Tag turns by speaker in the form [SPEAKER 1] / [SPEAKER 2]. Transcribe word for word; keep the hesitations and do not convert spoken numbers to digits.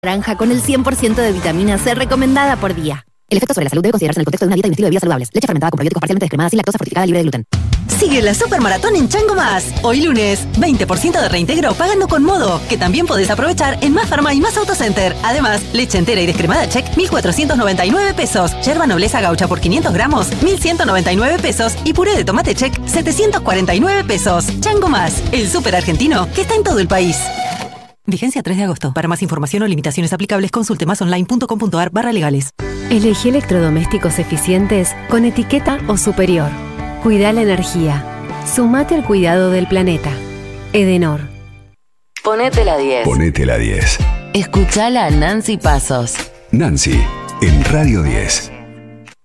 [SPEAKER 1] Naranja con el cien por ciento de vitamina C recomendada por día. El efecto sobre la salud debe considerarse en el contexto de una dieta y un estilo de vida saludables. Leche fermentada con probióticos parcialmente descremada sin lactosa, fortificada, libre de gluten.
[SPEAKER 2] Sigue la Supermaratón en Chango Más. Hoy lunes, veinte por ciento de reintegro pagando con Modo, que también podés aprovechar en Más Farma y Más Autocenter. Además, leche entera y descremada Check, mil cuatrocientos noventa y nueve pesos. Yerba nobleza gaucha por quinientos gramos, mil ciento noventa y nueve pesos. Y puré de tomate Check, setecientos cuarenta y nueve pesos. Chango Más, el súper argentino que está en todo el país. Vigencia tres de agosto. Para más información o limitaciones aplicables, consulte masonline.com.ar barra legales.
[SPEAKER 3] Elegí electrodomésticos eficientes con etiqueta o superior. Cuida la energía. Sumate al cuidado del planeta. Edenor.
[SPEAKER 4] Ponete la diez.
[SPEAKER 5] Ponete la diez.
[SPEAKER 4] Escuchala a Nancy Pasos.
[SPEAKER 5] Nancy, en Radio diez.